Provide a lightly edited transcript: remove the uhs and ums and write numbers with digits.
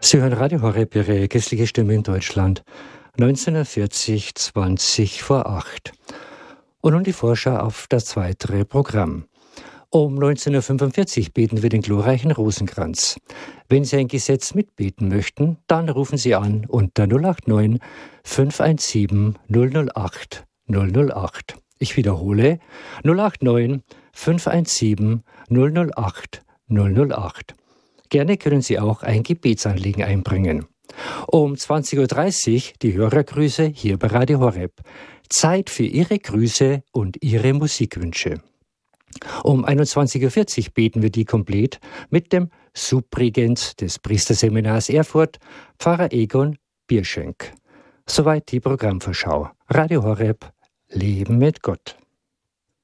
Sie hören Radio Horeb, Ihre christliche Stimme in Deutschland, 1940, 20 vor 8. Und nun die Vorschau auf das weitere Programm. Um 19.45 Uhr beten wir den glorreichen Rosenkranz. Wenn Sie ein Gesetz mitbeten möchten, dann rufen Sie an unter 089 517 008 008. Ich wiederhole, 089 517 008 008. Gerne können Sie auch ein Gebetsanliegen einbringen. Um 20.30 Uhr die Hörergrüße hier bei Radio Horeb. Zeit für Ihre Grüße und Ihre Musikwünsche. Um 21.40 Uhr beten wir die Komplett mit dem Subregent des Priesterseminars Erfurt, Pfarrer Egon Bierschenk. Soweit die Programmvorschau. Radio Horeb, Leben mit Gott.